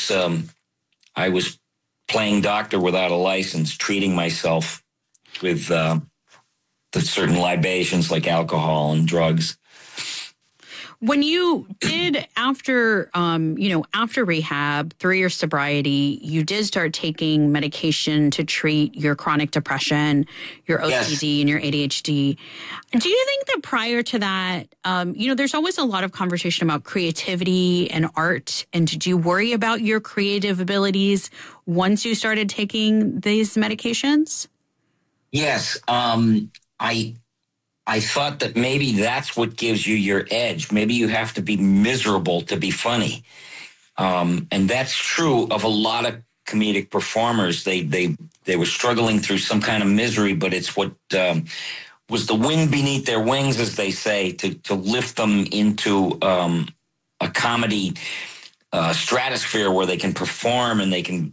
I was playing doctor without a license, treating myself with the certain libations like alcohol and drugs. When you did after rehab, through your sobriety, you did start taking medication to treat your chronic depression, your OCD, and your ADHD. Do you think that prior to that, there's always a lot of conversation about creativity and art. And did you worry about your creative abilities once you started taking these medications? Yes. I thought that maybe that's what gives you your edge. Maybe you have to be miserable to be funny. And that's true of a lot of comedic performers. They were struggling through some kind of misery, but it's what was the wind beneath their wings, as they say, to lift them into a comedy stratosphere where they can perform and they can,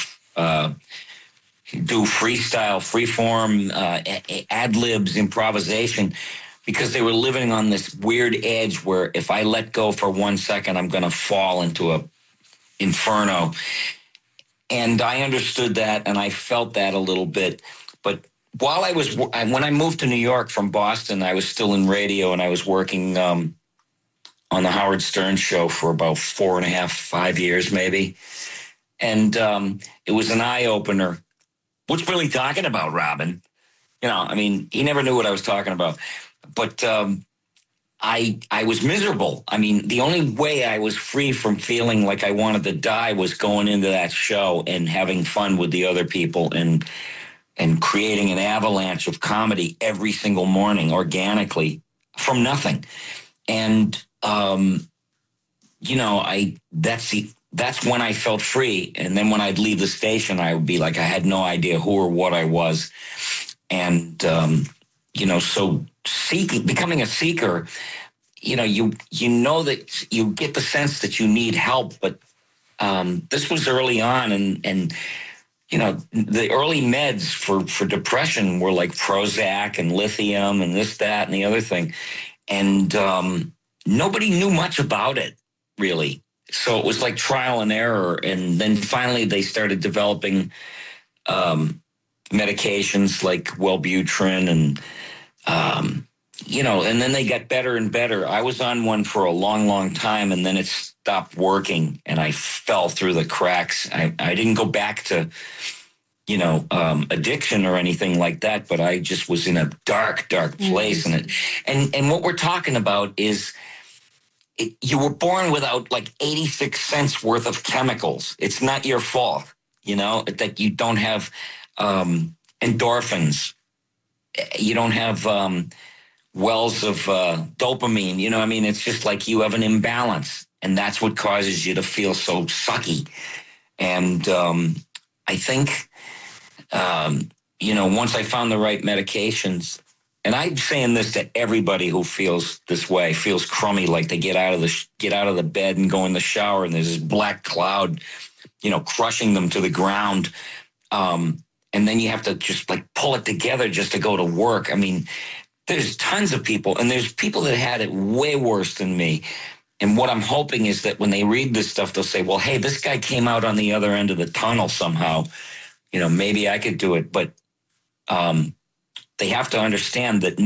do freestyle, freeform, ad-libs, improvisation, because they were living on this weird edge where if I let go for 1 second, I'm going to fall into a inferno. And I understood that, and I felt that a little bit. But when I moved to New York from Boston, I was still in radio, and I was working on the Howard Stern show for about 4.5, 5 years maybe. And it was an eye-opener. What's Billy talking about, Robin? He never knew what I was talking about. But I was miserable. The only way I was free from feeling like I wanted to die was going into that show and having fun with the other people and creating an avalanche of comedy every single morning organically from nothing. And, that's when I felt free. And then when I'd leave the station, I would be like, I had no idea who or what I was. And, so becoming a seeker, you know that you get the sense that you need help. But this was early on. And the early meds for depression were like Prozac and lithium and this, that, and the other thing. And nobody knew much about it, really. So it was like trial and error. And then finally they started developing medications like Wellbutrin and, and then they got better and better. I was on one for a long, long time, and then it stopped working and I fell through the cracks. I didn't go back to, addiction or anything like that, but I just was in a dark, dark place. And what we're talking about is, you were born without like 86 cents worth of chemicals. It's not your fault, that you don't have endorphins. You don't have wells of dopamine. It's just like you have an imbalance, and that's what causes you to feel so sucky. And I think, once I found the right medications, and I'm saying this to everybody who feels this way, feels crummy, like they get out of the bed and go in the shower, and there's this black cloud, crushing them to the ground. And then you have to just like pull it together just to go to work. There's tons of people, and there's people that had it way worse than me. And what I'm hoping is that when they read this stuff, they'll say, well, hey, this guy came out on the other end of the tunnel somehow. Maybe I could do it. But they have to understand that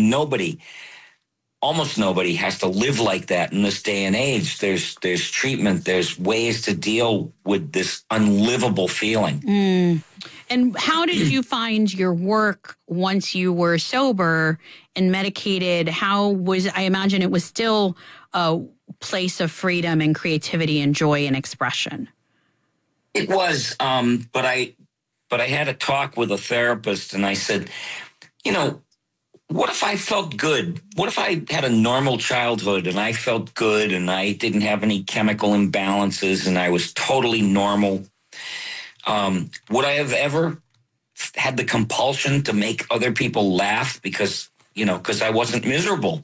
almost nobody has to live like that in this day and age. There's treatment. There's ways to deal with this unlivable feeling. And how did you find your work once you were sober and medicated? I imagine it was still a place of freedom and creativity and joy and expression. It was, but I had a talk with a therapist, and I said, what if I felt good? What if I had a normal childhood and I felt good and I didn't have any chemical imbalances and I was totally normal? Would I have ever had the compulsion to make other people laugh because I wasn't miserable?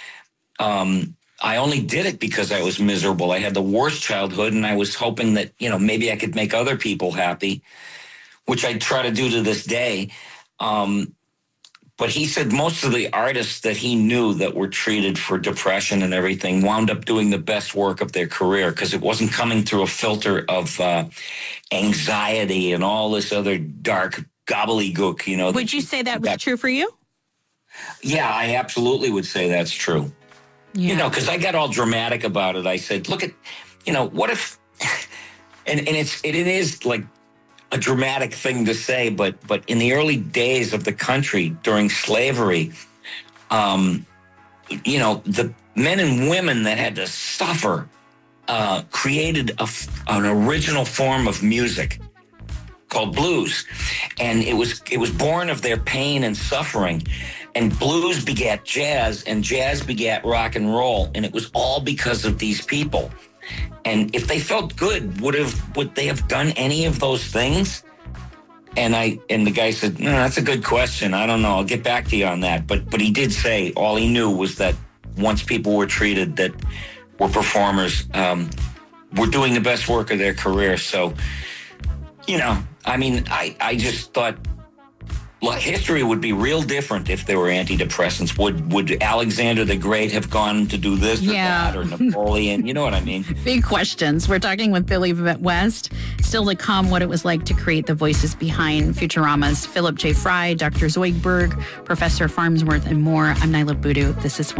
I only did it because I was miserable. I had the worst childhood, and I was hoping that, maybe I could make other people happy, which I try to do to this day. But he said most of the artists that he knew that were treated for depression and everything wound up doing the best work of their career because it wasn't coming through a filter of anxiety and all this other dark gobbledygook, you know. Would you say that was true for you? Yeah, I absolutely would say that's true. Yeah. You know, because I got all dramatic about it. I said, look at, you know, what if, and it is like a dramatic thing to say, but in the early days of the country during slavery, you know, the men and women that had to suffer created an original form of music called blues, and it was born of their pain and suffering. And blues begat jazz, and jazz begat rock and roll, and it was all because of these people. And if they felt good, would they have done any of those things? And the guy said, no, that's a good question. I don't know. I'll get back to you on that. But he did say all he knew was that once people were treated that were performers, were doing the best work of their career. So, you know, I mean, I just thought, look, history would be real different if there were antidepressants. Would Alexander the Great have gone to do this or that, or Napoleon? You know what I mean? Big questions. We're talking with Billy West. Still to come, what it was like to create the voices behind Futurama's Philip J. Fry, Dr. Zoidberg, Professor Farnsworth, and more. I'm Nyla Boodoo. This is